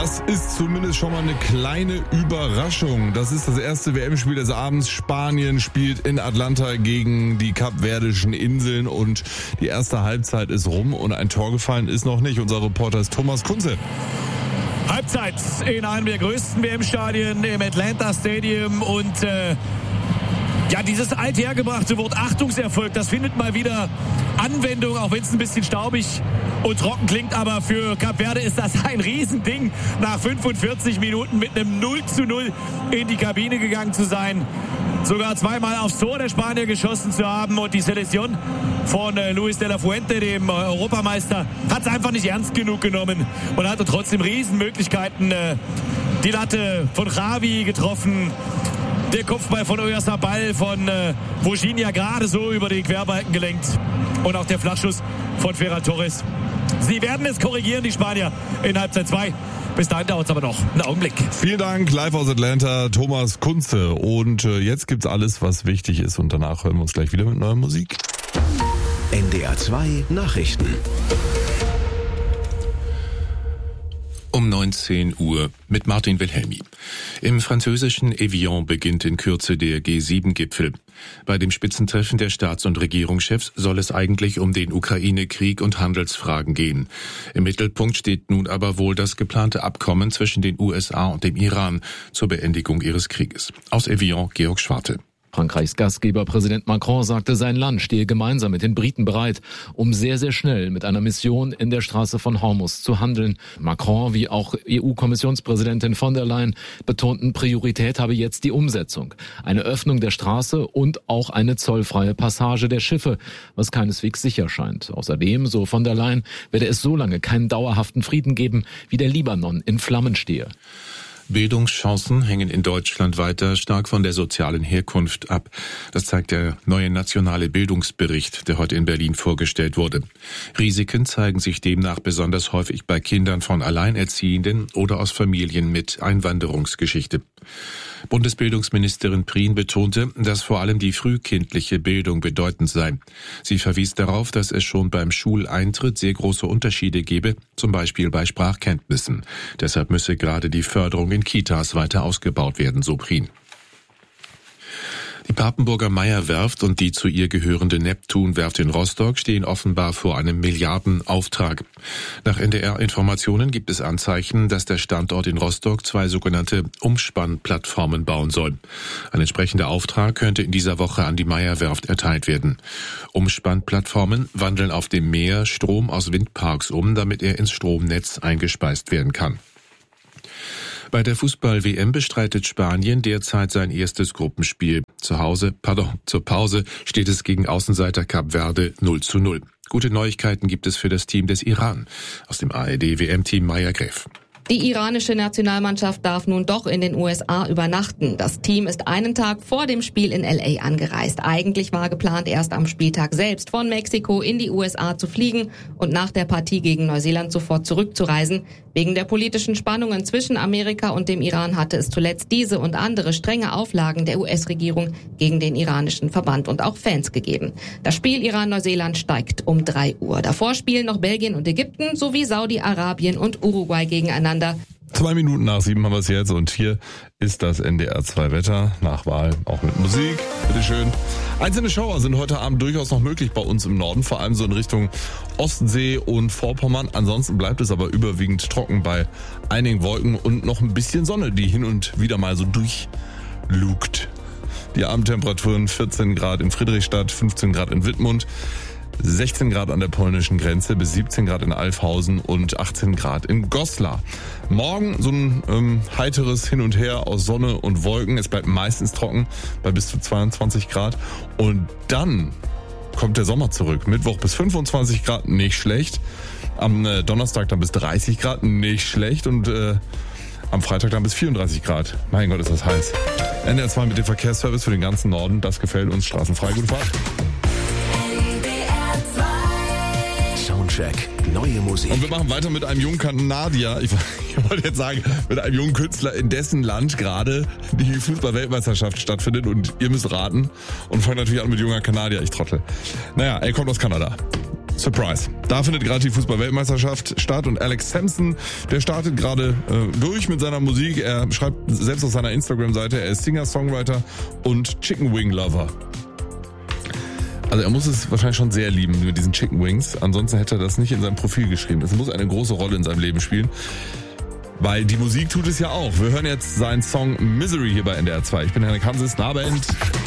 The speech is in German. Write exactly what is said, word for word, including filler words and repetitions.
Das ist zumindest schon mal eine kleine Überraschung. Das ist das erste W M-Spiel des Abends. Spanien spielt in Atlanta gegen die Kapverdischen Inseln und die erste Halbzeit ist rum und ein Tor gefallen ist noch nicht. Unser Reporter ist Thomas Kunze. Halbzeit in einem der größten W M-Stadien im Atlanta Stadium und äh, ja, dieses althergebrachte Wort Achtungserfolg, das findet mal wieder Anwendung, auch wenn es ein bisschen staubig und trocken klingt, aber für Kap Verde ist das ein Riesending, nach fünfundvierzig Minuten mit einem null zu null in die Kabine gegangen zu sein, sogar zweimal aufs Tor der Spanier geschossen zu haben und die Selektion von äh, Luis de la Fuente, dem äh, Europameister, hat es einfach nicht ernst genug genommen und hatte trotzdem Riesenmöglichkeiten. Äh, die Latte von Xavi getroffen, der Kopfball von Oyarzabal von äh, Virginia gerade so über den Querbalken gelenkt und auch der Flachschuss von Ferran Torres. Sie werden es korrigieren, die Spanier, in Halbzeit zwei. Bis dahin dauert es aber noch einen Augenblick. Vielen Dank, live aus Atlanta, Thomas Kunze. Und äh, jetzt gibt's alles, was wichtig ist. Und danach hören wir uns gleich wieder mit neuer Musik. N D R zwei Nachrichten. Um neunzehn Uhr mit Martin Wilhelmi. Im französischen Evian beginnt in Kürze der G sieben Gipfel. Bei dem Spitzentreffen der Staats- und Regierungschefs soll es eigentlich um den Ukraine-Krieg und Handelsfragen gehen. Im Mittelpunkt steht nun aber wohl das geplante Abkommen zwischen den U S A und dem Iran zur Beendigung ihres Krieges. Aus Evian, Georg Schwarte. Frankreichs Gastgeber Präsident Macron sagte, sein Land stehe gemeinsam mit den Briten bereit, um sehr, sehr schnell mit einer Mission in der Straße von Hormuz zu handeln. Macron wie auch E U-Kommissionspräsidentin von der Leyen betonten, Priorität habe jetzt die Umsetzung. Eine Öffnung der Straße und auch eine zollfreie Passage der Schiffe, was keineswegs sicher scheint. Außerdem, so von der Leyen, werde es so lange keinen dauerhaften Frieden geben, wie der Libanon in Flammen stehe. Bildungschancen hängen in Deutschland weiter stark von der sozialen Herkunft ab. Das zeigt der neue nationale Bildungsbericht, der heute in Berlin vorgestellt wurde. Risiken zeigen sich demnach besonders häufig bei Kindern von Alleinerziehenden oder aus Familien mit Einwanderungsgeschichte. Bundesbildungsministerin Prien betonte, dass vor allem die frühkindliche Bildung bedeutend sei. Sie verwies darauf, dass es schon beim Schuleintritt sehr große Unterschiede gebe, zum Beispiel bei Sprachkenntnissen. Deshalb müsse gerade die Förderung in Kitas weiter ausgebaut werden, so Prien. Die Papenburger Meyer-Werft und die zu ihr gehörende Neptun-Werft in Rostock stehen offenbar vor einem Milliardenauftrag. Nach N D R-Informationen gibt es Anzeichen, dass der Standort in Rostock zwei sogenannte Umspannplattformen bauen soll. Ein entsprechender Auftrag könnte in dieser Woche an die Meyer-Werft erteilt werden. Umspannplattformen wandeln auf dem Meer Strom aus Windparks um, damit er ins Stromnetz eingespeist werden kann. Bei der Fußball-W M bestreitet Spanien derzeit sein erstes Gruppenspiel. Zu Hause, pardon, zur Pause steht es gegen Außenseiter Kap Verde null zu null. Gute Neuigkeiten gibt es für das Team des Iran. Aus dem A R D-W M-Team Maya Greff. Die iranische Nationalmannschaft darf nun doch in den U S A übernachten. Das Team ist einen Tag vor dem Spiel in L A angereist. Eigentlich war geplant, erst am Spieltag selbst von Mexiko in die U S A zu fliegen und nach der Partie gegen Neuseeland sofort zurückzureisen. Wegen der politischen Spannungen zwischen Amerika und dem Iran hatte es zuletzt diese und andere strenge Auflagen der U S-Regierung gegen den iranischen Verband und auch Fans gegeben. Das Spiel Iran-Neuseeland steigt um drei Uhr. Davor spielen noch Belgien und Ägypten sowie Saudi-Arabien und Uruguay gegeneinander. Zwei Minuten nach sieben haben wir es jetzt und hier ist das N D R zwei Wetter, nach Wahl auch mit Musik, bitteschön. Einzelne Schauer sind heute Abend durchaus noch möglich bei uns im Norden, vor allem so in Richtung Ostsee und Vorpommern. Ansonsten bleibt es aber überwiegend trocken bei einigen Wolken und noch ein bisschen Sonne, die hin und wieder mal so durchlugt. Die Abendtemperaturen vierzehn Grad in Friedrichstadt, fünfzehn Grad in Wittmund, sechzehn Grad an der polnischen Grenze bis siebzehn Grad in Alfhausen und achtzehn Grad in Goslar. Morgen so ein ähm, heiteres Hin und Her aus Sonne und Wolken. Es bleibt meistens trocken bei bis zu zweiundzwanzig Grad. Und dann kommt der Sommer zurück. Mittwoch bis fünfundzwanzig Grad, nicht schlecht. Am äh, Donnerstag dann bis dreißig Grad, nicht schlecht. Und äh, am Freitag dann bis vierunddreißig Grad. Mein Gott, ist das heiß. N D R zwei mit dem Verkehrsservice für den ganzen Norden. Das gefällt uns. Straßenfrei, gute Fahrt. Soundcheck, neue Musik. Und wir machen weiter mit einem jungen Kanadier. Ich, ich wollte jetzt sagen, mit einem jungen Künstler, in dessen Land gerade die Fußball-Weltmeisterschaft stattfindet. Und ihr müsst raten. Und fangen natürlich an mit junger Kanadier, ich Trottel. Naja, er kommt aus Kanada. Surprise. Da findet gerade die Fußball-Weltmeisterschaft statt und Alex Sampson, der startet gerade äh, durch mit seiner Musik. Er schreibt selbst auf seiner Instagram-Seite, er ist Singer-Songwriter und Chicken Wing Lover. Also er muss es wahrscheinlich schon sehr lieben mit diesen Chicken Wings. Ansonsten hätte er das nicht in seinem Profil geschrieben. Es muss eine große Rolle in seinem Leben spielen. Weil die Musik tut es ja auch. Wir hören jetzt seinen Song Misery hier bei N D R zwei. Ich bin Henrik Hanses, Nabend.